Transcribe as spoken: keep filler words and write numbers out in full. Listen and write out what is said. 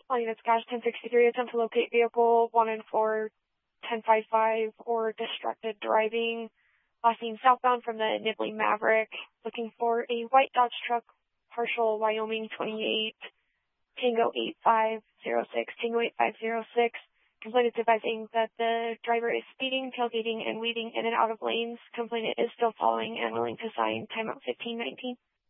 All units, Cache ten sixty-three, attempt to locate vehicle one in four ten fifty-five or distracted driving. Last seen southbound from the Nibley Maverick, looking for a white Dodge truck, partial Wyoming twenty-eight, Tango eight five zero six, Tango eight five zero six. Complainant is advising that the driver is speeding, tailgating, and weaving in and out of lanes. Complainant is still following and willing to sign timeout fifteen nineteen.